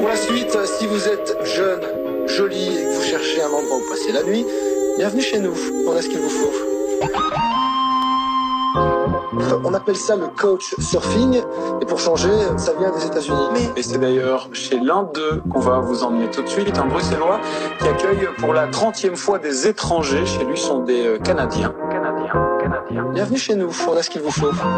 Pour la suite, si vous êtes jeune, joli et que vous cherchez un endroit où passer la nuit, bienvenue chez nous. On a ce qu'il vous faut. On appelle ça le coach surfing, et pour changer, ça vient des États-Unis. Et c'est d'ailleurs chez l'un d'eux qu'on va vous emmener tout de suite, un Bruxellois qui accueille pour la 30e fois des étrangers. Chez lui sont des Canadiens. Bienvenue chez nous, on a ce qu'il vous faut.